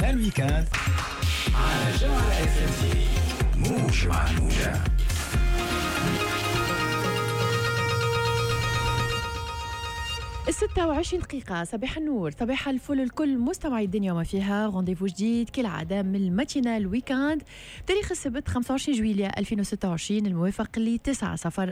الويكاند على جوهرة اف ام تي. موج مع الموجة. 26 دقيقة. صباح النور، صباح الفل الكل مستمعي الدنيا وما فيها. رونديفو جديد كالعادة من الماتينال ويكاند تاريخ السبت 25 جويلية 2026 الموافق ل 9 صفر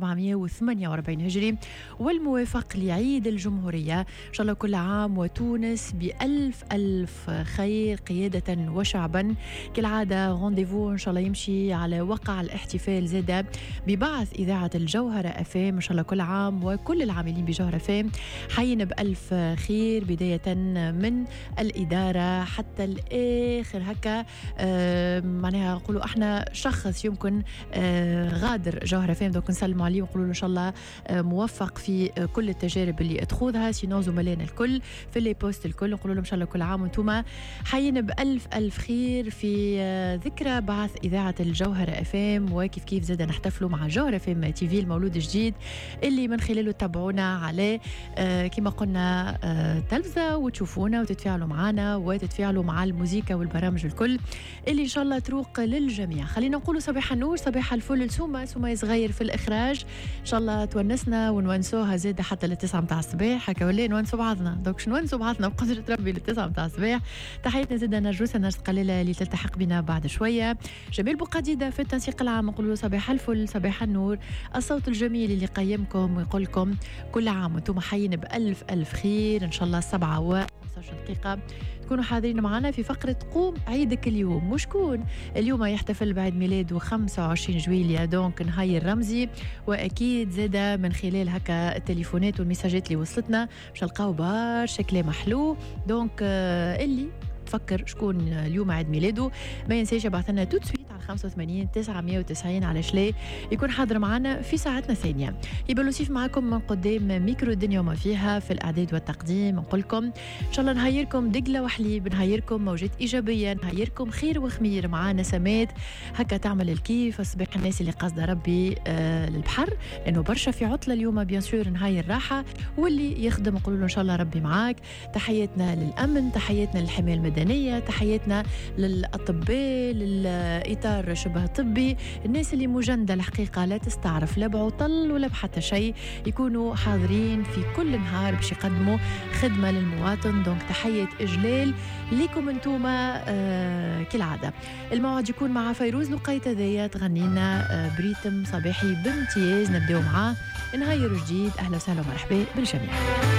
1448 هجري والموافق لعيد الجمهورية. إن شاء الله كل عام وتونس بألف ألف خير قيادة وشعبا. كالعادة رونديفو إن شاء الله يمشي على وقع الاحتفال زادة ببعث إذاعة الجوهرة أفام. إن شاء الله كل عام وكل العاملين بجوهرة أفام حيين بألف خير، بداية من الإدارة حتى الآخر هكا. معناها نقولوا احنا شخص يمكن غادر جوهرة فهم، دوك نسلموا عليه ونقولوا له إن شاء الله موفق في كل التجارب اللي تخوضها. سينو زملائنا الكل في اللي بوست الكل نقولوا لهم إن شاء الله كل عام وانتم حيين بألف ألف خير في ذكرى بعث إذاعة الجوهرة أفام. وكيف كيف زاد نحتفلوا مع جوهرة أفام تي في المولود الجديد اللي من خلاله تتابعونا على كما قلنا تلفزة وتشوفونا وتتفاعلوا معنا وتتفاعلوا مع الموسيقى والبرامج الكل اللي إن شاء الله تروق للجميع. خلينا نقولوا صباح النور صباح الفل لسومة صغير في الإخراج. إن شاء الله تونسنا ونونسوها زادة حتى للتسعة متاع الصباح هكا ولا نونسوا بعضنا. دوك شنو نونسوا بعضنا بقدرة ربي للتسعة متاع الصباح. تحياتنا زادة نرجوسة ناس قليلة اللي تلتحق بنا بعد شوية. جميل بوقديدة في التنسيق العام نقول له صباح الفل صباح النور. الصوت الجميل اللي قيمكم ويقول لكم كل عام وانتم حيين بألف ألف خير. إن شاء الله 7 و 15 دقيقة تكونوا حاضرين معنا في فقرة قوم عيدك اليوم. وشكون اليوم يحتفل بعيد ميلاده 25 جويلية دونك نهاية الرمزي. وأكيد زادة من خلال هكا التليفونات والمساجات اللي وصلتنا مش نلقاو برشا كلام حلو. دونك اللي تفكر شكون اليوم عيد ميلاده ما ينساش يبعث لنا تو سويت على 85 990 على شلي يكون حاضر معنا في ساعتنا ثانية. يبقى نوصيف معكم من قدام ميكرو الدنيا وما فيها في الإعداد والتقديم. نقول لكم إن شاء الله نهيركم دقلة وحليب، نهيركم موجات إيجابية، نهيركم خير وخمير معانا سمات هكا تعمل الكيف. أصبح الناس اللي قصد ربي للبحر لأنه برشا في عطلة اليوم بيان سور نهاية الراحة واللي يخدم نقول له إن شاء الله ربي معاك. تحياتنا للأمن، تحياتنا للحماية المدنية، تحياتنا للأطباء للإطار شبه طبي، الناس اللي مجندة الحقيقة لا تستعرف لا بعطل ولا بحتى شيء يكونوا حاضرين في كل نهار باش يقدموا خدمة للمواطن. دونك تحية إجلال ليكم انتوما كالعادة. الموعد يكون مع فيروز لقيت ذي تغني لنا بريتم صباحي بامتياز نبدأ معاه نهاية جديد. أهلا وسهلا ومرحبا بالجميع.